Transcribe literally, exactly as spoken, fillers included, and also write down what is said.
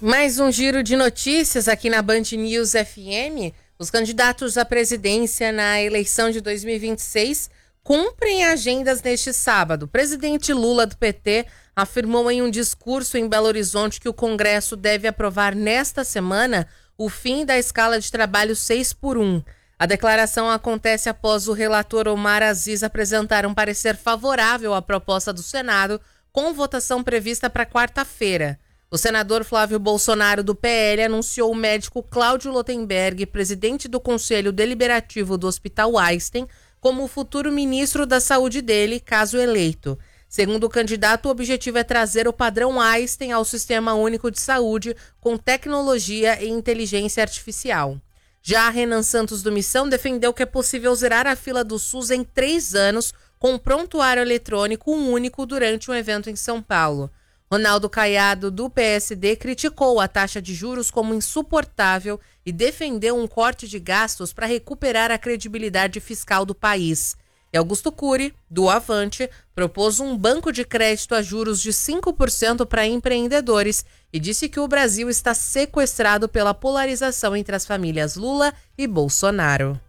Mais um giro de notícias aqui na Band News F M. Os candidatos à presidência na eleição de dois mil e vinte e seis cumprem agendas neste sábado. O presidente Lula, do P T, afirmou em um discurso em Belo Horizonte que o Congresso deve aprovar nesta semana o fim da escala de trabalho seis por um. A declaração acontece após o relator Omar Aziz apresentar um parecer favorável à proposta do Senado, com votação prevista para quarta-feira. O senador Flávio Bolsonaro, do P L, anunciou o médico Cláudio Lotenberg, presidente do Conselho Deliberativo do Hospital Einstein, como o futuro ministro da Saúde dele, caso eleito. Segundo o candidato, o objetivo é trazer o padrão Einstein ao Sistema Único de Saúde com tecnologia e inteligência artificial. Já Renan Santos, do Missão, defendeu que é possível zerar a fila do SUS em três anos com um prontuário eletrônico único durante um evento em São Paulo. Ronaldo Caiado, do P S D, criticou a taxa de juros como insuportável e defendeu um corte de gastos para recuperar a credibilidade fiscal do país. E Augusto Cury, do Avante, propôs um banco de crédito a juros de cinco por cento para empreendedores e disse que o Brasil está sequestrado pela polarização entre as famílias Lula e Bolsonaro.